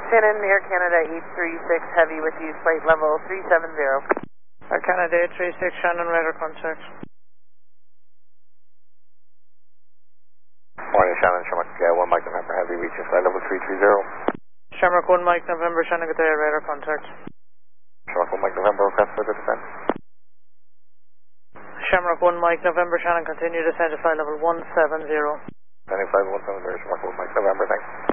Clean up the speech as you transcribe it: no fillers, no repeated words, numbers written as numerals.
Shannon, Air Canada 836 Heavy with you, flight level 370. Air Canada 836, Shannon, radar contact. Morning, Shannon, Shamrock 1 Mike November Heavy, reaching flight level 330. Shamrock 1 Mike November, Shannon, good day, radar contact. Shamrock 1 Mike November, request for the descent. Shamrock 1 Mike November, Shannon, continue descent to flight level 170. Landing flight 170, Shamrock 1 Mike November, thanks.